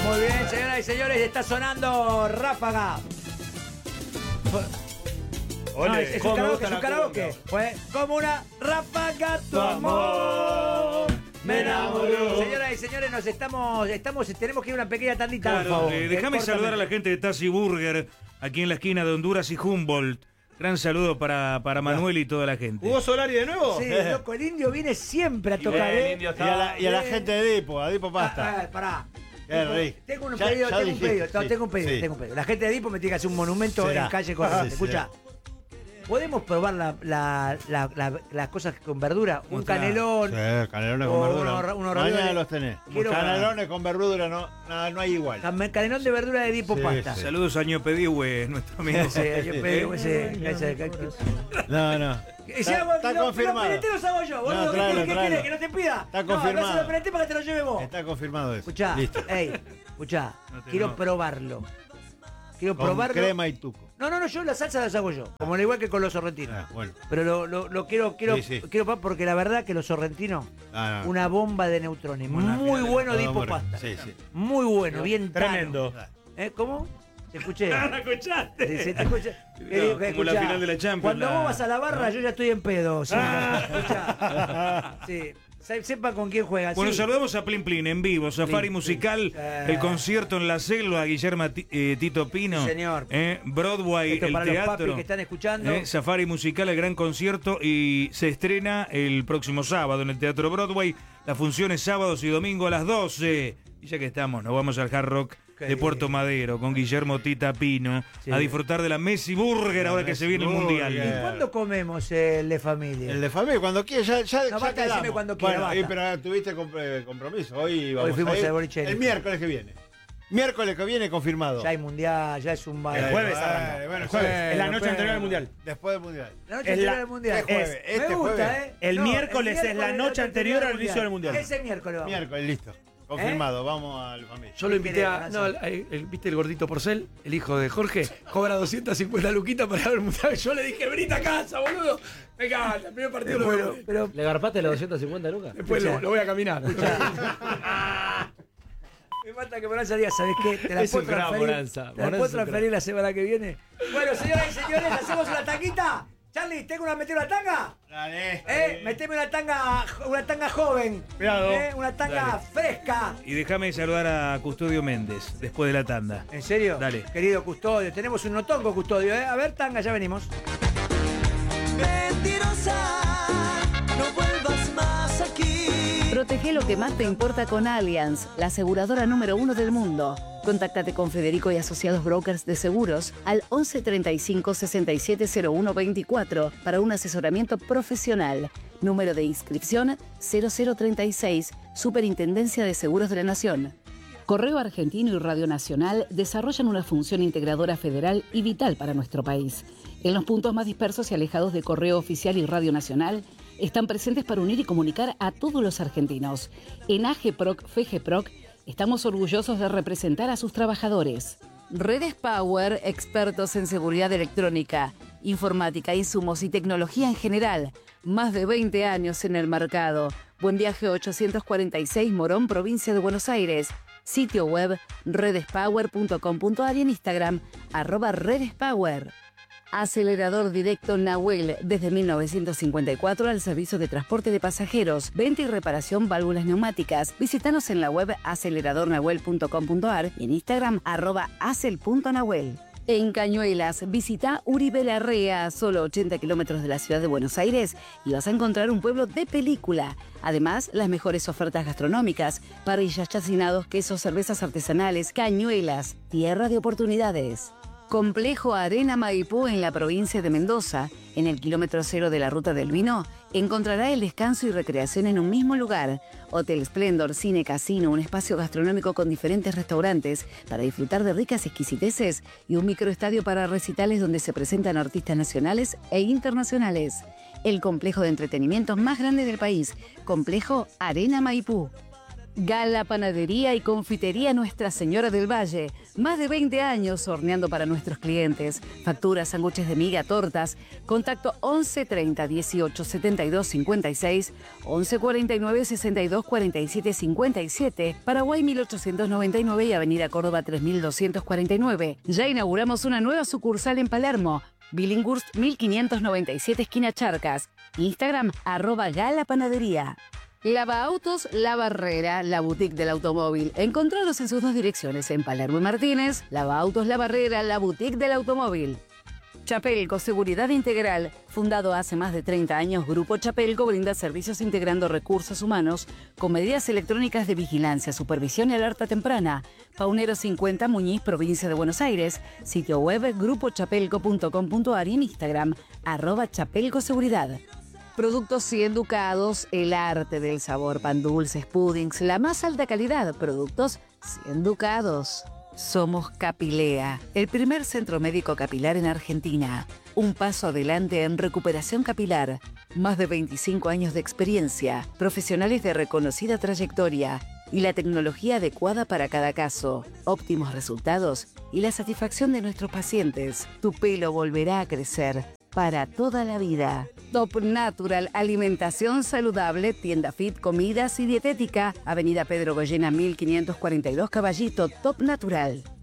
Muy bien, señoras y señores, está sonando Ráfaga. Ole, No, es un karaoke. Fue como una ráfaga tu amor. Me enamoró. Señoras y señores, tenemos que ir a una pequeña tandita, Claro, por favor. déjame saludar a la gente de Tassi Burger, aquí en la esquina de Honduras y Humboldt. Gran saludo para Manuel y toda la gente. ¿Hugo Solari de nuevo? Sí, loco, el indio viene siempre a tocar, el indio está- Y a la gente de Edipo, a Edipo Pasta. Pará. Qué rico. Tengo un Ya pedido. dijiste, sí, Tengo un pedido. La gente de Edipo me tiene que hacer un monumento Será. en calle Corrientes. Sí, Escucha. ¿Podemos probar las cosas con verdura? Un Mostrá. canelón. Sí, canelones con O verdura. unos Mañana ravioles. los tenés. Quiero- Canelones con verdura no hay igual. Canelón de verdura de Edipo Sí, Pasta. sí. Saludos a Ño Pedihue, nuestro amigo. Sí, yo pedí No. Está confirmado. Los los hago yo, boludo. No, ¿Qué tráelo, querés tráelo. que no te pida? Está No, confirmado. No, PNT para que te lo lleve vos. Está confirmado eso. Escuchá, Listo. escuchá. No te Quiero enojes. probarlo. Quiero Con probarlo. crema y tuco. No, yo las salsas las hago yo. Como al igual que con los sorrentinos. Bueno. Pero lo quiero Sí. probar porque la verdad que los sorrentinos, Ah, no. una bomba de neutrones. Una Muy final, bueno de todo muy rico. hipopasta. Sí. Muy bueno, bien tano. Tremendo. ¿Cómo? Te escuché. ¿La escuchaste? Sí, te escuché. Como la final de la Champions, Cuando la- vos vas a la barra, yo ya estoy en pedo. Sí, escuchá. Sí. Sepan con quién juega. Bueno, sí. saludamos a Plin Plin en vivo, Safari Plin, Musical, Plin. el concierto en la selva, Guillermo Tito Pino, Sí, señor. Broadway, Esto el para los teatro, papis que están escuchando. Safari Musical, el gran concierto, y se estrena el próximo sábado en el Teatro Broadway. Las funciones sábados y domingo a las 12. Y ya que estamos, nos vamos al Hard Rock Qué de Puerto bien. Madero con Guillermo Tita Pino Sí. a disfrutar de la Messi Burger ahora que se viene el Messi Mundial. Burger. ¿Cuándo comemos el de familia? El de familia, cuando quieras, ya No, basta quedamos. decirme cuando quiera, Bueno, basta. pero tuviste compromiso. Hoy vamos fuimos a ir. al boliche. El miércoles que viene. Miércoles que viene confirmado. Ya hay mundial, ya es un baile. El jueves Bueno, arranca. bueno, El jueves. bueno, Es la noche pero- anterior al Mundial. Después del Mundial. La noche Es anterior la- del mundial. ¿qué jueves? Me Este gusta, jueves. El miércoles es la noche anterior al inicio del Mundial. Ese miércoles vamos. Miércoles, listo. Confirmado, vamos al familia. Yo lo invité a. ¿Qué No, ¿viste el gordito Porcel? El hijo de Jorge. Cobra 250 luquitas para ver el mundial. Yo le dije, venite a casa, boludo. Me encanta, el primer partido lo Bueno, veo. pero ¿Le garpaste los 250 lucas? Después lo voy a caminar. me falta que Moranza diga, ¿sabes qué? Te la Es puedo un crack, transferir. Moranza. ¿Te la Moranza puedo es un transferir la semana que viene? Bueno, señoras y señores, hacemos una tanguita. Charlie, ¿tengo una meter una tanga? Dale. Meteme una tanga joven. Cuidado. Una tanga fresca. Y déjame saludar a Custodio Méndez después de la tanda. ¿En serio? Dale. Querido Custodio, tenemos un notongo Custodio, ¿eh? A ver, tanga, ya venimos. Mentirosa, no vuelvas más aquí. Protege lo que más te importa con Allianz, la aseguradora número 1 del mundo. Contáctate con Federico y Asociados Brokers de Seguros al 11 35 67 01 24 para un asesoramiento profesional. Número de inscripción 0036, Superintendencia de Seguros de la Nación. Correo Argentino y Radio Nacional desarrollan una función integradora federal y vital para nuestro país. En los puntos más dispersos y alejados de Correo Oficial y Radio Nacional, están presentes para unir y comunicar a todos los argentinos. En AGPROC, FGPROC, estamos orgullosos de representar a sus trabajadores. Redes Power, expertos en seguridad electrónica, informática, insumos y tecnología en general. Más de 20 años en el mercado. Buen Viaje 846 Morón, provincia de Buenos Aires. Sitio web redespower.com.ar y en Instagram @redespower. Acelerador directo Nahuel, desde 1954 al servicio de transporte de pasajeros, venta y reparación válvulas neumáticas. Visítanos en la web aceleradornahuel.com.ar y en Instagram @acel.nahuel. En Cañuelas, visita Uribe Larrea, solo 80 kilómetros de la ciudad de Buenos Aires, y vas a encontrar un pueblo de película. Además, las mejores ofertas gastronómicas, parrillas, chacinados, quesos, cervezas artesanales. Cañuelas, tierra de oportunidades. Complejo Arena Maipú en la provincia de Mendoza, en el kilómetro 0 de la Ruta del Vino, encontrará el descanso y recreación en un mismo lugar. Hotel Splendor, cine, casino, un espacio gastronómico con diferentes restaurantes para disfrutar de ricas exquisiteces y un microestadio para recitales donde se presentan artistas nacionales e internacionales. El complejo de entretenimiento más grande del país, Complejo Arena Maipú. Gala Panadería y Confitería Nuestra Señora del Valle. Más de 20 años horneando para nuestros clientes. Facturas, sándwiches de miga, tortas. Contacto 11 30 18 72 56, 11 49 62 47 57, Paraguay 1899 y Avenida Córdoba 3249. Ya inauguramos una nueva sucursal en Palermo. Billinghurst 1597 esquina Charcas. Instagram @galapanadería. Lava Autos La Barrera, la boutique del automóvil. Encontrados en sus dos direcciones, en Palermo y Martínez. Lava Autos La Barrera, la boutique del automóvil. Chapelco, seguridad integral. Fundado hace más de 30 años, Grupo Chapelco brinda servicios integrando recursos humanos con medidas electrónicas de vigilancia, supervisión y alerta temprana. Paunero 50, Muñiz, provincia de Buenos Aires. Sitio web grupochapelco.com.ar y en Instagram @chapelcoseguridad. Productos 100 ducados, el arte del sabor, pan dulces, puddings, la más alta calidad. Productos 100 ducados. Somos Capilea, el primer centro médico capilar en Argentina. Un paso adelante en recuperación capilar. Más de 25 años de experiencia, profesionales de reconocida trayectoria y la tecnología adecuada para cada caso. Óptimos resultados y la satisfacción de nuestros pacientes. Tu pelo volverá a crecer para toda la vida. Top Natural, alimentación saludable, tienda fit, comidas y dietética. Avenida Pedro Goyena 1542 Caballito, Top Natural.